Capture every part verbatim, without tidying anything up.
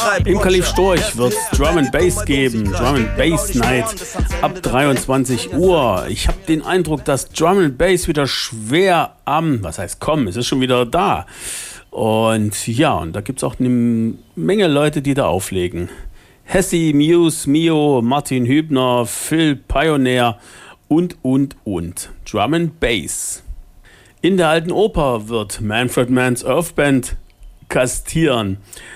Im Kalif Storch wird es Drum and Bass geben, Drum and Bass Night ab dreiundzwanzig Uhr. Ich habe den Eindruck, dass Drum and Bass wieder schwer am, was heißt kommen, es ist schon wieder da. Und ja, und da gibt es auch eine Menge Leute, die da auflegen. Hessi, Muse, Mio, Martin Hübner, Phil Pioneer und, und, und. Drum and Bass. In der Alten Oper wird Manfred Mann's Earth Band gastieren.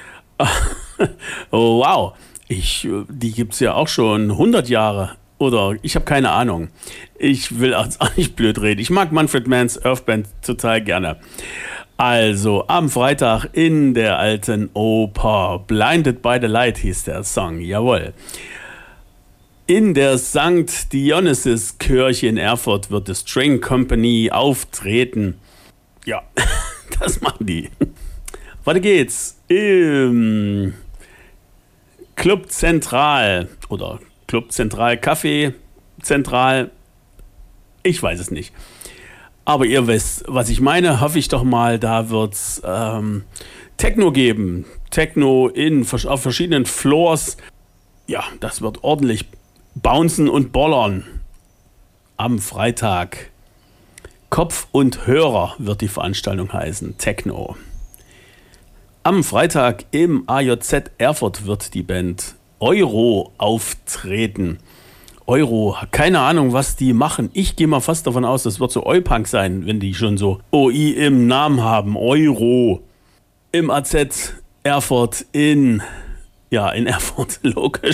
Oh, wow, ich, die gibt es ja auch schon hundert Jahre. Oder ich habe keine Ahnung. Ich will auch nicht blöd reden. Ich mag Manfred Mann's Earth Band total gerne. Also, am Freitag in der Alten Oper. Blinded by the Light hieß der Song, jawohl. In der Sankt Dionysius Kirche in Erfurt wird die String Company auftreten. Ja, das machen die. Weiter geht's. Im Club Zentral oder Club Zentral Café Zentral. Ich weiß es nicht. Aber ihr wisst, was ich meine, hoffe ich doch mal, da wird's ähm, Techno geben. Techno in, auf verschiedenen Floors. Ja, das wird ordentlich bouncen und bollern. Am Freitag. Kopf und Hörer wird die Veranstaltung heißen. Techno. Am Freitag im A J Z Erfurt wird die Band Euro auftreten. Euro, keine Ahnung, was die machen. Ich gehe mal fast davon aus, das wird so Oi-Punk sein, wenn die schon so O I im Namen haben. Euro. Im A Z Erfurt in, ja, in Erfurt, logisch.